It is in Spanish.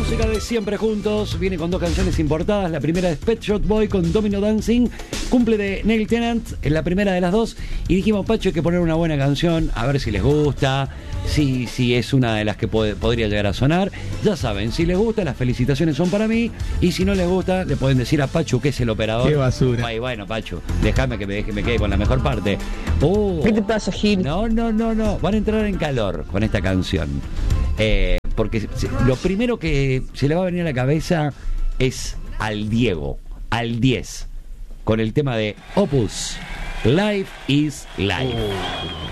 música de Siempre Juntos viene con dos canciones importadas. La primera es Pet Shop Boy con Domino Dancing, cumple de Neil Tennant, es la primera de las dos. Y dijimos, Pacho, hay que poner una buena canción, a ver si les gusta, si es una de las que podría llegar a sonar. Ya saben, si les gusta, las felicitaciones son para mí. Y si no les gusta, le pueden decir a Pachu, que es el operador. Qué basura. Ay, bueno, Pachu, déjame que me quede con la mejor parte. ¿Qué te pasa, Gil? No. Van a entrar en calor con esta canción. Porque lo primero que se le va a venir a la cabeza es al Diego, al 10, con el tema de Opus, Life is Life.